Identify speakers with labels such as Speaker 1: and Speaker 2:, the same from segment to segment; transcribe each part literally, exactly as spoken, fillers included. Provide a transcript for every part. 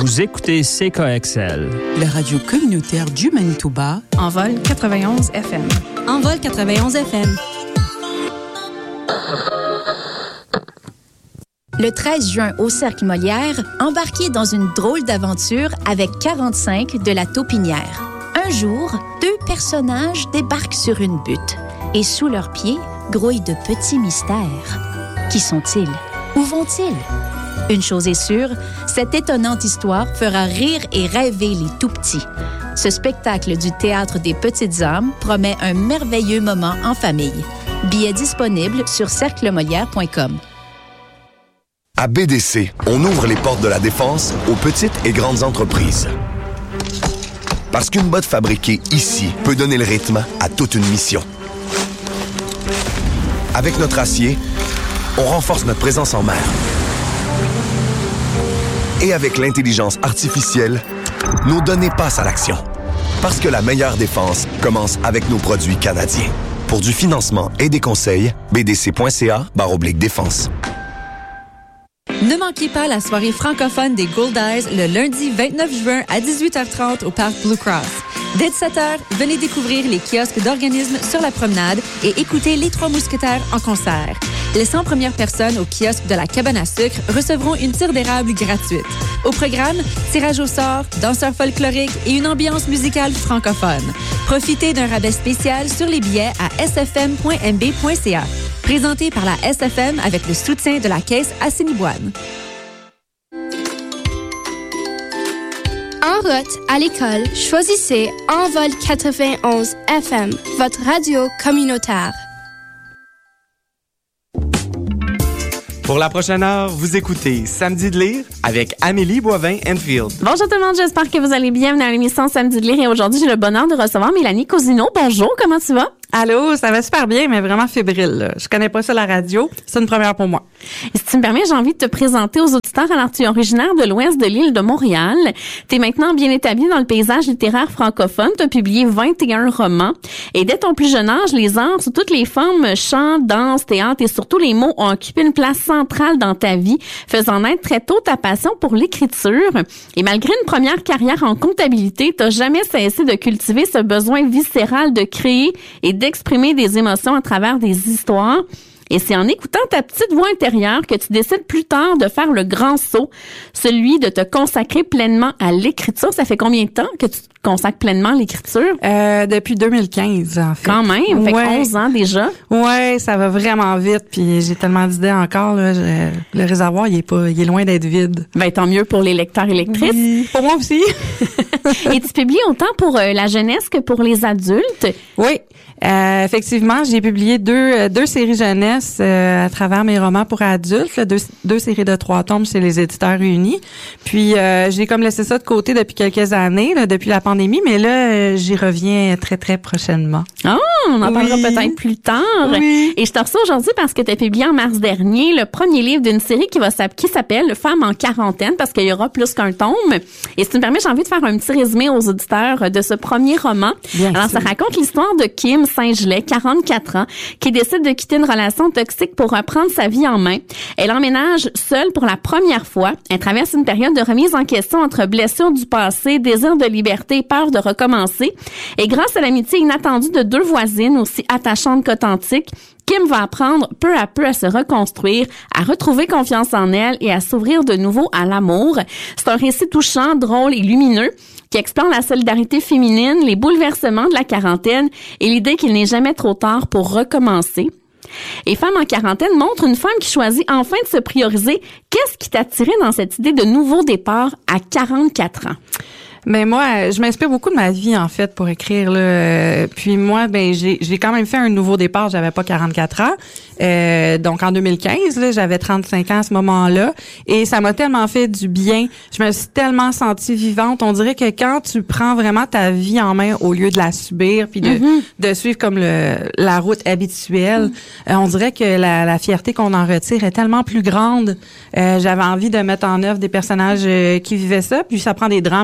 Speaker 1: Vous écoutez C K X L,
Speaker 2: la radio communautaire du Manitoba,
Speaker 3: Envol quatre-vingt-onze F M.
Speaker 4: Envol quatre-vingt-onze F M.
Speaker 5: Le treize juin au Cercle Molière, embarquez dans une drôle d'aventure avec quarante-cinq de la Taupinière. Un jour, deux personnages débarquent sur une butte et sous leurs pieds grouillent de petits mystères. Qui sont-ils? Où vont-ils? Une chose est sûre, cette étonnante histoire fera rire et rêver les tout-petits. Ce spectacle du Théâtre des Petites âmes promet un merveilleux moment en famille. Billets disponibles sur cercle molière point com.
Speaker 6: À B D C, on ouvre les portes de la défense aux petites et grandes entreprises. Parce qu'une botte fabriquée ici peut donner le rythme à toute une mission. Avec notre acier, on renforce notre présence en mer. Et avec l'intelligence artificielle, nos données passent à l'action. Parce que la meilleure défense commence avec nos produits canadiens. Pour du financement et des conseils, b d c point c a barre oblique défense.
Speaker 4: Ne manquez pas la soirée francophone des Gold Eyes le lundi vingt-neuf juin à dix-huit heures trente au Parc Blue Cross. Dès dix-sept heures, venez découvrir les kiosques d'organismes sur la promenade et écouter les Trois Mousquetaires en concert. Les cent premières personnes au kiosque de la Cabane à sucre recevront une tire d'érable gratuite. Au programme, tirage au sort, danseurs folkloriques et une ambiance musicale francophone. Profitez d'un rabais spécial sur les billets à s f m point m b point c a. Présenté par la S F M avec le soutien de la Caisse Assiniboine.
Speaker 7: En route à l'école, choisissez Envol quatre-vingt-onze F M, votre radio communautaire.
Speaker 8: Pour la prochaine heure, vous écoutez Samedi de lire avec Amélie Boivin-Enfield.
Speaker 9: Bonjour tout le monde, j'espère que vous allez bien dans l'émission Samedi de lire et aujourd'hui, j'ai le bonheur de recevoir Mélanie Cousineau. Bonjour, comment tu vas?
Speaker 10: Allô, ça va super bien, mais vraiment fébrile. Là. Je connais pas ça la radio, c'est une première pour moi.
Speaker 9: Et si tu me permets, j'ai envie de te présenter aux auditeurs. Alors, tu es originaire de l'ouest de l'île de Montréal. Tu es maintenant bien établie dans le paysage littéraire francophone. Tu as publié vingt et un romans. Et dès ton plus jeune âge, les arts sous toutes les formes, chant, danse, théâtre et surtout les mots ont occupé une place centrale dans ta vie, faisant naître très tôt ta passion pour l'écriture. Et malgré une première carrière en comptabilité, tu n'as jamais cessé de cultiver ce besoin viscéral de créer et d'exprimer des émotions à travers des histoires. Et c'est en écoutant ta petite voix intérieure que tu décides plus tard de faire le grand saut, celui de te consacrer pleinement à l'écriture. Ça fait combien de temps que tu te consacres pleinement à l'écriture?
Speaker 10: Euh, depuis deux mille quinze, en fait.
Speaker 9: Quand même, fait
Speaker 10: ouais.
Speaker 9: onze ans déjà.
Speaker 10: Ouais, ça va vraiment vite, puis j'ai tellement d'idées encore. Là, je, le réservoir, il est pas, il est loin d'être vide.
Speaker 9: Ben tant mieux pour les lecteurs et lectrices.
Speaker 10: Oui, pour moi aussi.
Speaker 9: Et tu publies autant pour euh, la jeunesse que pour les adultes.
Speaker 10: Oui. Euh, effectivement, j'ai publié deux deux séries jeunesse euh, à travers mes romans pour adultes, là, deux, deux séries de trois tomes chez les Éditeurs Unis. Puis euh, j'ai comme laissé ça de côté depuis quelques années, là, depuis la pandémie, mais là euh, j'y reviens très très prochainement.
Speaker 9: Oh, on en
Speaker 10: oui.
Speaker 9: parlera peut-être plus tard.
Speaker 10: Oui.
Speaker 9: Et je te reçois aujourd'hui parce que tu as publié en mars dernier le premier livre d'une série qui va qui s'appelle Femmes en quarantaine, parce qu'il y aura plus qu'un tome. Et si tu me permets, j'ai envie de faire un petit résumé aux auditeurs de ce premier roman. Bien Alors sûr. Ça raconte l'histoire de Kim Saint-Gelais, quarante-quatre ans, qui décide de quitter une relation toxique pour reprendre sa vie en main. Elle emménage seule pour la première fois. Elle traverse une période de remise en question entre blessures du passé, désir de liberté et peur de recommencer. Et grâce à l'amitié inattendue de deux voisines aussi attachantes qu'authentiques, Kim va apprendre peu à peu à se reconstruire, à retrouver confiance en elle et à s'ouvrir de nouveau à l'amour. C'est un récit touchant, drôle et lumineux qui explore la solidarité féminine, les bouleversements de la quarantaine et l'idée qu'il n'est jamais trop tard pour recommencer. Et Femmes en quarantaine montre une femme qui choisit enfin de se prioriser. Qu'est-ce qui t'a attiré dans cette idée de nouveau départ à quarante-quatre ans?
Speaker 10: Ben moi, je m'inspire beaucoup de ma vie en fait pour écrire là. Puis moi, ben j'ai j'ai quand même fait un nouveau départ. J'avais pas quarante-quatre ans, euh, donc en deux mille quinze, là, j'avais trente-cinq ans à ce moment-là, et ça m'a tellement fait du bien. Je me suis tellement sentie vivante. On dirait que quand tu prends vraiment ta vie en main au lieu de la subir, puis de mm-hmm. de suivre comme le la route habituelle, mm-hmm. euh, on dirait que la, la fierté qu'on en retire est tellement plus grande. Euh, j'avais envie de mettre en œuvre des personnages euh, qui vivaient ça. Puis ça prend des drames évidemment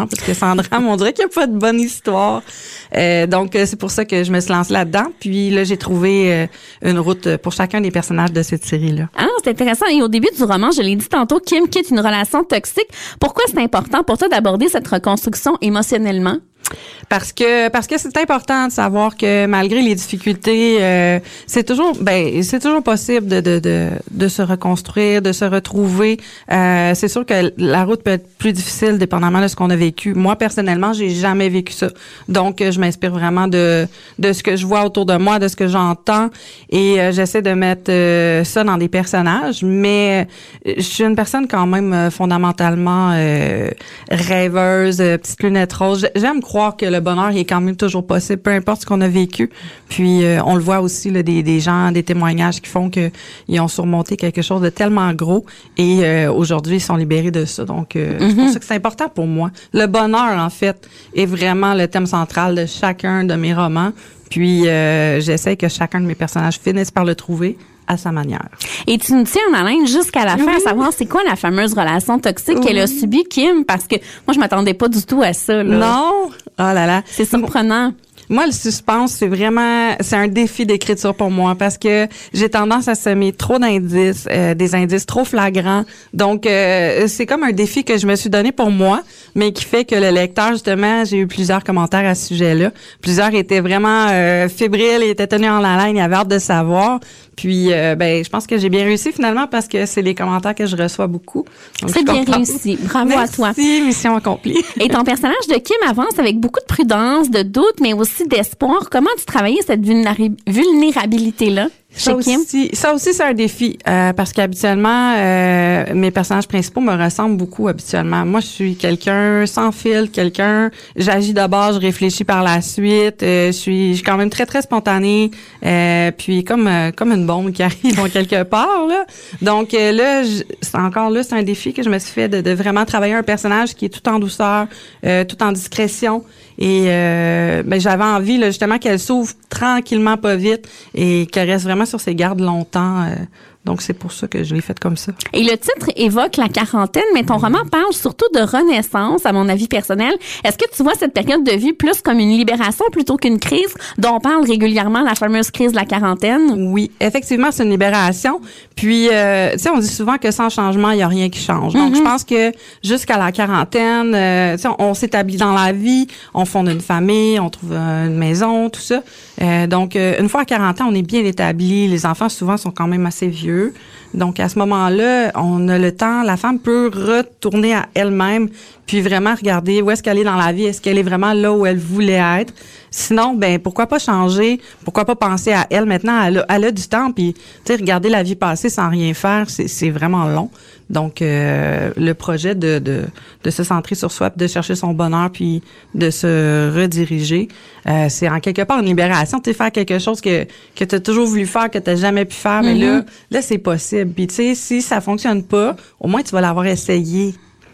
Speaker 10: vraiment, parce que sans drame, on dirait qu'il n'y a pas de bonne histoire. Euh, donc, c'est pour ça que je me suis lancée là-dedans. Puis là, j'ai trouvé euh, une route pour chacun des personnages de cette série-là.
Speaker 9: Ah, c'est intéressant. Et au début du roman, je l'ai dit tantôt, Kim quitte une relation toxique. Pourquoi c'est important pour toi d'aborder cette reconstruction émotionnellement?
Speaker 10: Parce que parce que c'est important de savoir que malgré les difficultés, euh, c'est toujours ben c'est toujours possible de de de de se reconstruire, de se retrouver. Euh, c'est sûr que la route peut être plus difficile dépendamment de ce qu'on a vécu. Moi personnellement, j'ai jamais vécu ça. Donc je m'inspire vraiment de de ce que je vois autour de moi, de ce que j'entends, et euh, j'essaie de mettre euh, ça dans des personnages. Mais euh, je suis une personne quand même euh, fondamentalement euh, rêveuse, euh, petite lunette rose. J'aime croire que le bonheur il est quand même toujours possible, peu importe ce qu'on a vécu. Puis euh, on le voit aussi là, des, des gens, des témoignages qui font que ils ont surmonté quelque chose de tellement gros et euh, aujourd'hui ils sont libérés de ça. Donc euh, mm-hmm. c'est pour ça que c'est important pour moi. Le bonheur en fait est vraiment le thème central de chacun de mes romans. Puis euh, j'essaie que chacun de mes personnages finisse par le trouver à sa manière.
Speaker 9: Et tu nous tiens en haleine jusqu'à la fin, oui. à savoir c'est quoi la fameuse relation toxique oui. qu'elle a subie, Kim, parce que moi, je m'attendais pas du tout à ça. Là.
Speaker 10: Non? Oh là là.
Speaker 9: C'est surprenant.
Speaker 10: Moi, le suspense, c'est vraiment, c'est un défi d'écriture pour moi parce que j'ai tendance à semer trop d'indices, euh, des indices trop flagrants. Donc, euh, c'est comme un défi que je me suis donné pour moi, mais qui fait que le lecteur, justement, j'ai eu plusieurs commentaires à ce sujet-là. Plusieurs étaient vraiment euh, fébriles, ils étaient tenus en haleine, ils avaient hâte de savoir. Puis, euh, ben, je pense que j'ai bien réussi finalement parce que c'est les commentaires que je reçois beaucoup.
Speaker 9: C'est bien réussi. Bravo
Speaker 10: Merci,
Speaker 9: à toi.
Speaker 10: Merci, mission accomplie.
Speaker 9: Et ton personnage de Kim avance avec beaucoup de prudence, de doute, mais aussi d'espoir. Comment tu travaillais cette vulnéra- vulnérabilité-là?
Speaker 10: Ça aussi, ça aussi, c'est un défi euh, parce qu'habituellement, euh, mes personnages principaux me ressemblent beaucoup habituellement. Moi, je suis quelqu'un sans fil, quelqu'un, j'agis d'abord, je réfléchis par la suite. Euh, je suis, je suis quand même très très spontanée, euh, puis comme euh, comme une bombe qui arrive en quelque part là. Donc euh, là, je, c'est encore là, c'est un défi que je me suis fait de, de vraiment travailler un personnage qui est tout en douceur, euh, tout en discrétion. Et euh, ben j'avais envie là justement qu'elle s'ouvre tranquillement, pas vite, et qu'elle reste vraiment sur ses gardes longtemps. Euh, donc c'est pour ça que je l'ai faite comme ça.
Speaker 9: Et le titre évoque la quarantaine, mais ton roman parle surtout de renaissance, à mon avis personnel. Est-ce que tu vois cette période de vie plus comme une libération plutôt qu'une crise dont on parle régulièrement, la fameuse crise de la quarantaine?
Speaker 10: Oui, effectivement, c'est une libération. Puis, euh, tu sais, on dit souvent que sans changement, il y a rien qui change. Donc, mm-hmm. je pense que jusqu'à la quarantaine, euh, tu sais, on, on s'établit dans la vie, on fonde une famille, on trouve une maison, tout ça. Euh, donc, euh, une fois à quarante ans, on est bien établi. Les enfants, souvent, sont quand même assez vieux. Donc, à ce moment-là, on a le temps, la femme peut retourner à elle-même puis vraiment regarder où est-ce qu'elle est dans la vie, est-ce qu'elle est vraiment là où elle voulait être. Sinon, ben pourquoi pas changer, pourquoi pas penser à elle maintenant, elle a, elle a du temps, puis tu sais, regarder la vie passer sans rien faire, c'est, c'est vraiment long. Donc, euh, le projet de, de de se centrer sur soi, de chercher son bonheur, puis de se rediriger, euh, c'est en quelque part une libération. Tu sais, faire quelque chose que que tu as toujours voulu faire, que tu n'as jamais pu faire, mais mm-hmm. là, là c'est possible. Puis tu sais, si ça fonctionne pas, au moins tu vas l'avoir essayé.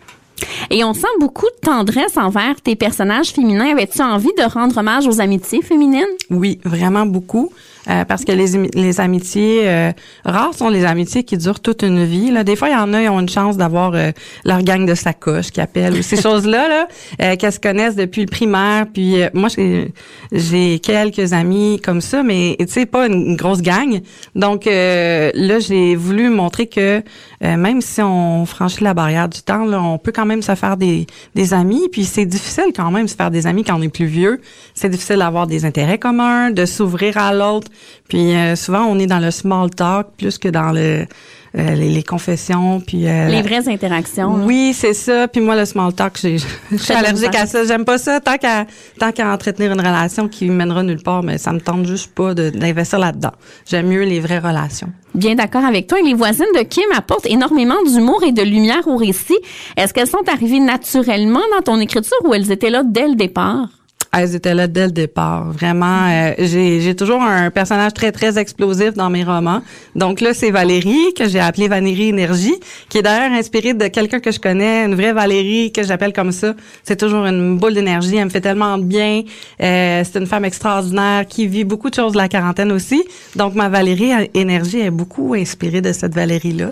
Speaker 9: Et on sent beaucoup de tendresse envers tes personnages féminins. Avais-tu envie de rendre hommage aux amitiés féminines?
Speaker 10: Oui, vraiment beaucoup. Euh, parce que les les amitiés euh, rares sont les amitiés qui durent toute une vie. Là, des fois, il y en a qui ont une chance d'avoir euh, leur gang de sacoche qui appellent ou ces choses-là là, euh, qu'elles se connaissent depuis le primaire. Puis euh, moi, j'ai j'ai quelques amis comme ça, mais tu sais, pas une, une grosse gang. Donc euh, là, j'ai voulu montrer que euh, même si on franchit la barrière du temps, là, on peut quand même se faire des des amis. Puis c'est difficile quand même de se faire des amis quand on est plus vieux. C'est difficile d'avoir des intérêts communs, de s'ouvrir à l'autre. Puis euh, souvent, on est dans le small talk plus que dans le euh, les, les confessions. Puis euh,
Speaker 9: les vraies interactions. Là.
Speaker 10: Oui, c'est ça. Puis moi, le small talk, j'ai, je suis allergique à ça. J'aime pas ça. Tant qu'à tant qu'à entretenir une relation qui mènera nulle part, mais ça me tente juste pas de, d'investir là-dedans. J'aime mieux les vraies relations.
Speaker 9: Bien d'accord avec toi. Et les voisines de Kim apportent énormément d'humour et de lumière au récit. Est-ce qu'elles sont arrivées naturellement dans ton écriture ou elles étaient là dès le départ?
Speaker 10: Elles étaient là dès le départ. Vraiment, euh, j'ai, j'ai toujours un personnage très, très explosif dans mes romans. Donc là, c'est Valérie, que j'ai appelée Valérie Énergie, qui est d'ailleurs inspirée de quelqu'un que je connais, une vraie Valérie, que j'appelle comme ça. C'est toujours une boule d'énergie. Elle me fait tellement de bien. Euh, c'est une femme extraordinaire qui vit beaucoup de choses de la quarantaine aussi. Donc, ma Valérie Énergie est beaucoup inspirée de cette Valérie-là.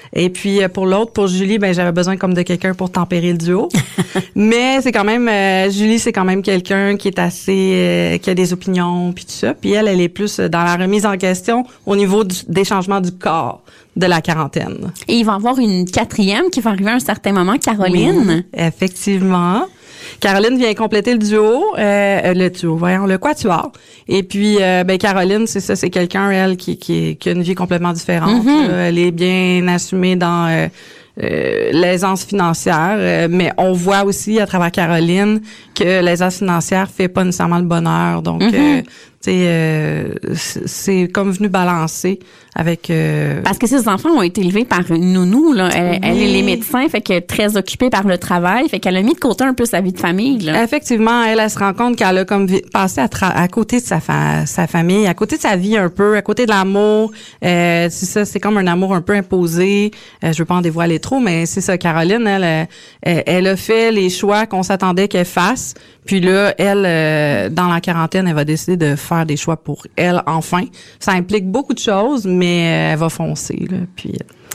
Speaker 10: Et puis pour l'autre, pour Julie, ben j'avais besoin comme de quelqu'un pour tempérer le duo. Mais c'est quand même euh, Julie, c'est quand même quelqu'un qui est assez euh, qui a des opinions puis tout ça. Puis elle, elle est plus dans la remise en question au niveau du, des changements du corps de la quarantaine.
Speaker 9: Et il va y avoir une quatrième qui va arriver à un certain moment, Caroline.
Speaker 10: Oui, effectivement. Caroline vient compléter le duo, euh, le duo, voyons, le quatuor. Et puis, euh, ben Caroline, c'est ça, c'est quelqu'un, elle, qui, qui, qui a une vie complètement différente. Mm-hmm. Elle est bien assumée dans euh, euh, l'aisance financière, euh, mais on voit aussi à travers Caroline que l'aisance financière fait pas nécessairement le bonheur. Donc, mm-hmm. euh, tu sais, euh, c'est comme venu balancer avec... Euh...
Speaker 9: Parce que ces enfants ont été élevés par une nounou, là. Elle, oui. elle est les médecins, fait qu'elle est très occupée par le travail, fait qu'elle a mis de côté un peu sa vie de famille, là.
Speaker 10: Effectivement, elle, elle se rend compte qu'elle a comme passé à, tra- à côté de sa, fa- sa famille, à côté de sa vie un peu, à côté de l'amour. Euh, c'est ça, c'est comme un amour un peu imposé. Euh, je veux pas en dévoiler trop, mais c'est ça, Caroline, elle, elle, elle a fait les choix qu'on s'attendait qu'elle fasse. Puis là, elle, euh, dans la quarantaine, elle va décider de faire des choix pour elle, enfin. Ça implique beaucoup de choses, mais elle va foncer, là. Puis,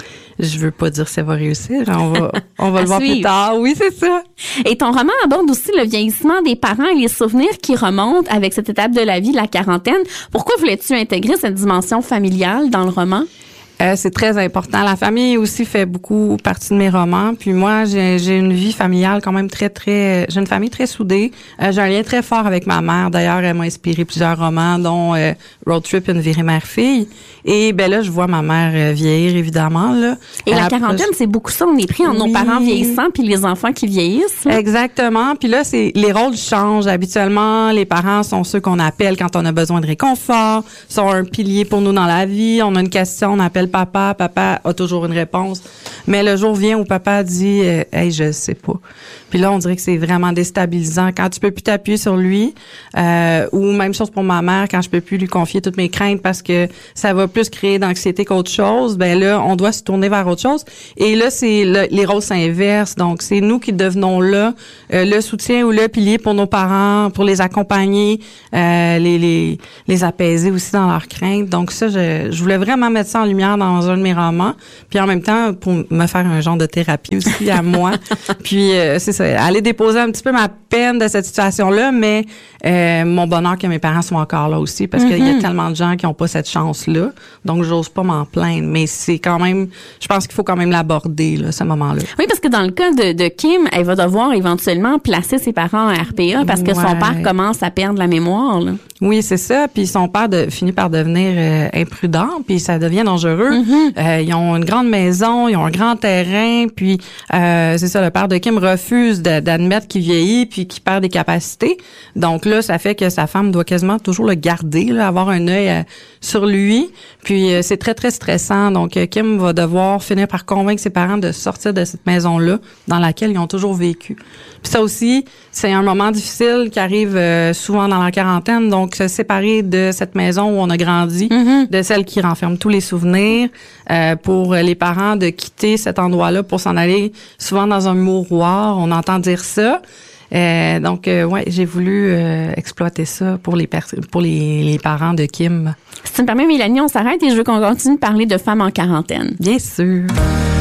Speaker 10: je veux pas dire si elle va réussir. On va, on va le voir suivre. Plus tard. Oui, c'est ça.
Speaker 9: Et ton roman aborde aussi le vieillissement des parents et les souvenirs qui remontent avec cette étape de la vie, la quarantaine. Pourquoi voulais-tu intégrer cette dimension familiale dans le roman?
Speaker 10: Euh, c'est très important. La famille aussi fait beaucoup partie de mes romans. Puis moi, j'ai, j'ai une vie familiale quand même très, très... J'ai une famille très soudée. Euh, j'ai un lien très fort avec ma mère. D'ailleurs, elle m'a inspiré plusieurs romans, dont euh, Road Trip, une virée mère-fille. Et ben là, je vois ma mère euh, vieillir, évidemment. Là.
Speaker 9: Et la quarantaine, c'est beaucoup ça. On est pris en oui. nos parents vieillissants puis les enfants qui vieillissent. Là.
Speaker 10: Exactement. Puis là, c'est les rôles changent. Habituellement, les parents sont ceux qu'on appelle quand on a besoin de réconfort, sont un pilier pour nous dans la vie. On a une question, on appelle papa, papa a toujours une réponse. Mais le jour vient où papa dit euh, « Hey, je sais pas ». Puis là, on dirait que c'est vraiment déstabilisant. Quand tu peux plus t'appuyer sur lui, euh, ou même chose pour ma mère, quand je peux plus lui confier toutes mes craintes parce que ça va plus créer d'anxiété qu'autre chose, ben là, on doit se tourner vers autre chose. Et là, c'est le, les rôles s'inversent. Donc, c'est nous qui devenons là, euh, le soutien ou le pilier pour nos parents, pour les accompagner, euh, les, les, les apaiser aussi dans leurs craintes. Donc ça, je, je voulais vraiment mettre ça en lumière dans un de mes romans. Puis en même temps, pour me faire un genre de thérapie aussi à moi. Puis euh, c'est ça, aller déposer un petit peu ma peine de cette situation-là, mais euh, mon bonheur que mes parents sont encore là aussi, parce mm-hmm. qu'il y a tellement de gens qui n'ont pas cette chance-là. Donc, j'ose pas m'en plaindre, mais c'est quand même, je pense qu'il faut quand même l'aborder, là, ce moment-là.
Speaker 9: Oui, parce que dans le cas de, de Kim, elle va devoir éventuellement placer ses parents en R P A parce que ouais. son père commence à perdre la mémoire, là.
Speaker 10: Oui, c'est ça. Puis son père de, finit par devenir euh, imprudent, puis ça devient dangereux. Mm-hmm. Euh, ils ont une grande maison, ils ont un grand terrain, puis euh, c'est ça, le père de Kim refuse de, d'admettre qu'il vieillit puis qu'il perd des capacités. Donc là, ça fait que sa femme doit quasiment toujours le garder, là, avoir un œil euh, sur lui. Puis euh, c'est très, très stressant. Donc euh, Kim va devoir finir par convaincre ses parents de sortir de cette maison-là dans laquelle ils ont toujours vécu. Puis ça aussi, c'est un moment difficile qui arrive euh, souvent dans la quarantaine. Donc se séparer de cette maison où on a grandi, mm-hmm. de celle qui renferme tous les souvenirs, euh, pour les parents de quitter cet endroit-là pour s'en aller souvent dans un mouroir. On entend dire ça. Euh, donc, euh, ouais, j'ai voulu euh, exploiter ça pour les pers- pour les, les parents de Kim.
Speaker 9: Si tu me permets, Mélanie, on s'arrête et je veux qu'on continue de parler de femmes en quarantaine.
Speaker 10: Bien sûr.